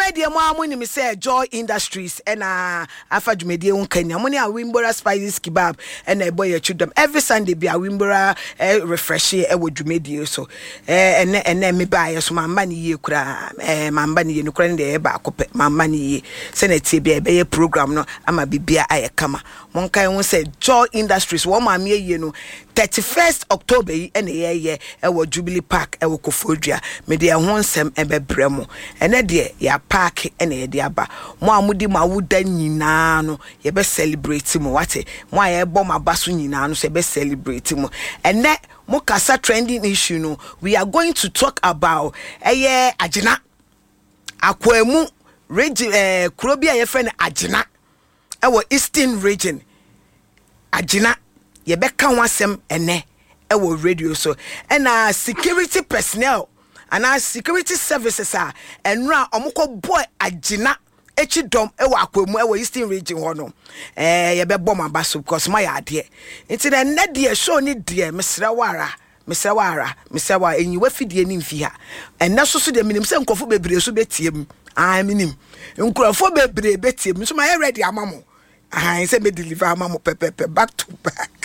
de mo amuni me say Joy Industries and afa dwumedie won kanya mo ne Awimbora Spices Kebab and a boy chudam every Sunday be Awimbora refresh e wo dwumedie so and me buy so mamba ne ye kura mamba ne ye no kura ne ba akopɛ mamba ne ye senate be be program no ama bibia aye kama mon kan won say Joy Industries wo ma me ye no 31st October yi ene ye wo Jubilee Park wo Kofodua me de ho nsem ebebrɛ mo ene de ya park ene ye de aba mo amudi ma wuda nyina no ye be celebrate mo wate mo aye bɔ ma baso nyina no se be celebrate mo ene mo kasa trending issue no we are going to talk about agina akwemu region kurobia ye friend agina ewo Eastern region agina ye be kan wasem ene ewo radio so and security personnel and security services enra omukọ boy agina echidom ewo akwemu ewo Eastern region ho no ye be bom abaso because my ade nti na ne de show ni de mesrawara enyiwa fidie ni mfi ha enne so de minim se nkofo bebre so betiem minim nkrofo bebre betiem so my ready amamo se me deliver amamo pepepe back to back